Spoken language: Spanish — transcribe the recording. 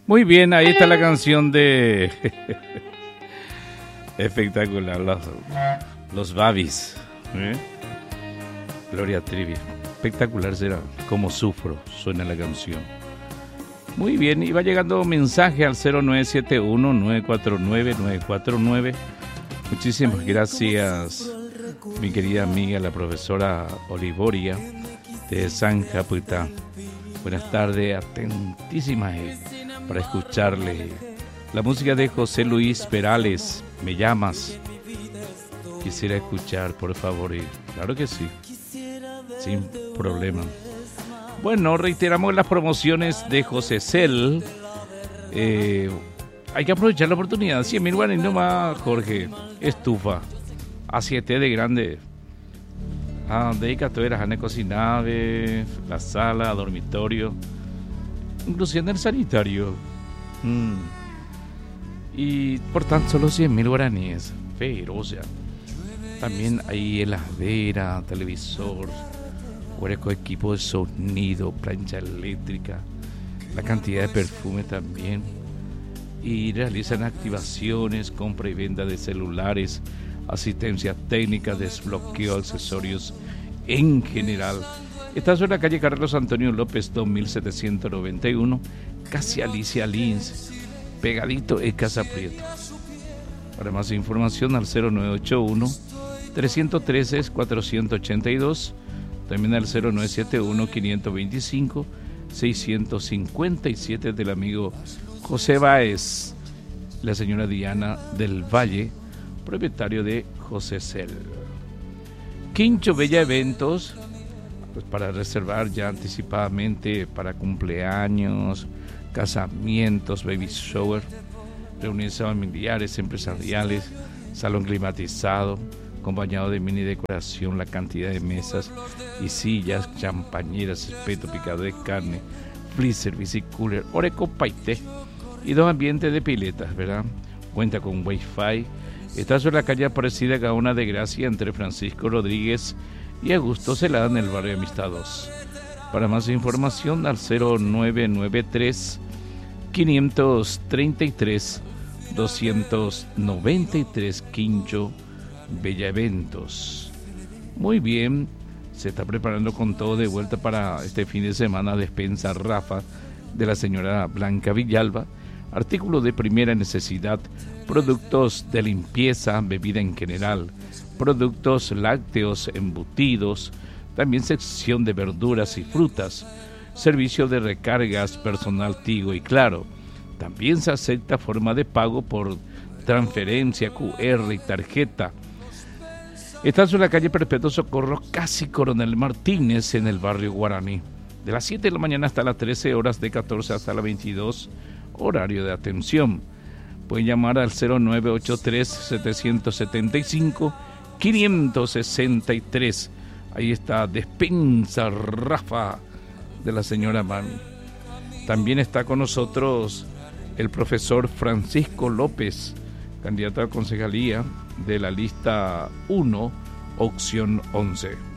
Muy bien, ahí está la canción de... Espectacular, los Babis. Gloria Trevi. Espectacular será. Como sufro, suena la canción. Muy bien, y va llegando mensaje al 0971-949-949. Muchísimas gracias, mi querida amiga, la profesora Olivoria de San Japuta. Buenas tardes, atentísimas para escucharle. La música de José Luis Perales, Me llamas. Quisiera escuchar, por favor. Claro que sí, sin problema. Bueno, reiteramos las promociones de José Cel. Hay que aprovechar la oportunidad. 100.000 guaraní nomás, Jorge. Estufa. A7 de grande. Dedicatoras a cocinave, la sala, dormitorio. Inclusión del sanitario. Y por tan solo 100.000 guaraníes. Pero, o sea, también hay heladera, televisor, hueco, equipo de sonido, plancha eléctrica, la cantidad de perfume también. Y realizan activaciones, compra y venta de celulares, asistencia técnica, desbloqueo, accesorios en general. Estás en la calle Carlos Antonio López 2791, casi Alicia Lins, pegadito en Casa Prieto. Para más información al 0981-313-482, también al 0971-525-657 del amigo José Báez, la señora Diana del Valle, propietario de José Cel. Quincho Bella Eventos, pues para reservar ya anticipadamente para cumpleaños, casamientos, baby shower, reuniones familiares, empresariales, salón climatizado, acompañado de mini decoración, la cantidad de mesas y sillas, champañeras, espeto, picado de carne, freezer, bicicooler, oreco, paité y 2 ambientes de piletas, ¿verdad? Cuenta con wifi. Está sobre la calle Aparecida Gaona de Gracia entre Francisco Rodríguez y Augusto Celada en el barrio Amistad 2. Para más información al 0993 533 293 Quincho Bella Eventos. Muy bien, se está preparando con todo de vuelta para este fin de semana Despensa Rafa de la señora Blanca Villalba. Artículos de primera necesidad, productos de limpieza, bebida en general, productos lácteos, embutidos, también sección de verduras y frutas, servicio de recargas, personal Tigo y Claro. También se acepta forma de pago por transferencia, QR y tarjeta. Está en la calle Perpetuo Socorro, casi Coronel Martínez, en el barrio Guaraní. De las 7 de la mañana hasta las 13 horas, de 14 hasta las 22, horario de atención. Pueden llamar al 0983-775-563. Ahí está Despensa Rafa de la señora Mami. También está con nosotros el profesor Francisco López, candidato a concejalía de la lista 1, opción 11.